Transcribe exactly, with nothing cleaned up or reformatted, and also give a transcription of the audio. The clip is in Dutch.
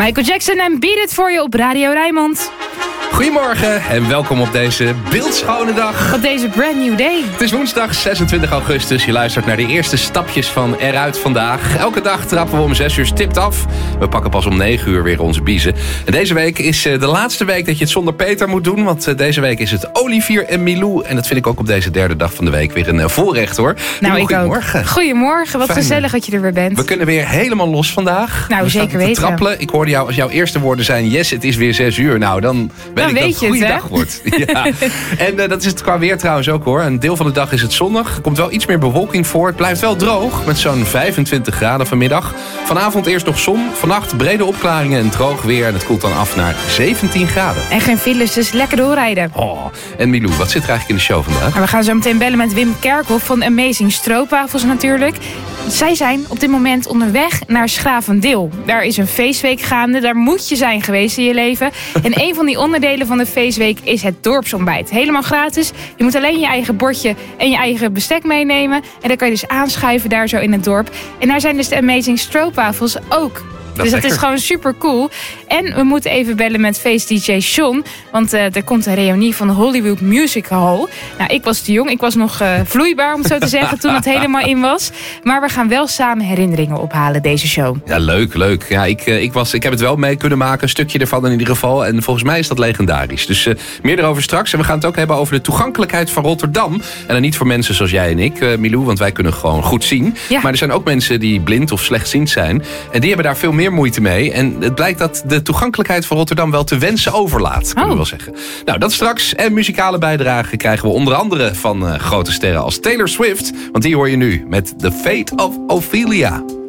Michael Jackson en Beat It voor je op Radio Rijnmond. Goedemorgen en welkom op deze beeldschone dag. Op deze brand new day. Het is woensdag zesentwintig augustus. Je luistert naar de eerste stapjes van Eruit Vandaag. Elke dag trappen we om zes uur stipt af. We pakken pas om negen uur weer onze biezen. En deze week is de laatste week dat je het zonder Peter moet doen. Want deze week is het Olivier en Milou. En dat vind ik ook op deze derde dag van de week weer een voorrecht hoor. Nou, ik goedemorgen. Ook. Goedemorgen, wat Fijn. Gezellig dat je er weer bent. We kunnen weer helemaal los vandaag. Nou, we zeker weten. Trappelen. Ik hoorde jou als jouw eerste woorden zijn: yes, het is weer zes uur. Nou, dan weet dan ik weet dat het een goede dag wordt. Ja. En uh, dat is het qua weer trouwens ook hoor. Een deel van de dag is het zonnig. Er komt wel iets meer bewolking voor. Het blijft wel droog met zo'n vijfentwintig graden vanmiddag. Vanavond eerst nog zon. Vannacht brede opklaringen en droog weer. En het koelt dan af naar zeventien graden. En geen files, dus lekker doorrijden. Oh. En Milou, wat zit er eigenlijk in de show vandaag? Nou, we gaan zo meteen bellen met Wim Kerkhoff van Amazing Stroopwafels natuurlijk. Zij zijn op dit moment onderweg naar Schavendeel. Daar is een feestweek gaande. Daar moet je zijn geweest in je leven. En een van die onderdelen van de feestweek is het dorpsontbijt. Helemaal gratis. Je moet alleen je eigen bordje en je eigen bestek meenemen. En dan kan je dus aanschuiven daar zo in het dorp. En daar zijn dus de Amazing Stroopwafels ook. Dat dus dat lekker. is gewoon super cool. En we moeten even bellen met feest-D J Sean. Want uh, er komt een reunie van de Hollywood Music Hall. Nou, ik was te jong. Ik was nog uh, vloeibaar, om het zo te zeggen, toen het helemaal in was. Maar we gaan wel samen herinneringen ophalen, deze show. Ja, leuk, leuk. Ja, ik, ik, was, ik heb het wel mee kunnen maken. Een stukje ervan in ieder geval. En volgens mij is dat legendarisch. Dus uh, meer erover straks. En we gaan het ook hebben over de toegankelijkheid van Rotterdam. En dan niet voor mensen zoals jij en ik, uh, Milou. Want wij kunnen gewoon goed zien. Ja. Maar er zijn ook mensen die blind of slechtziend zijn. En die hebben daar veel meer moeite mee. En het blijkt dat de toegankelijkheid van Rotterdam wel te wensen overlaat, kunnen oh. we wel zeggen. Nou, dat straks. En muzikale bijdrage krijgen we onder andere van uh, grote sterren als Taylor Swift. Want die hoor je nu met The Fate of Ophelia.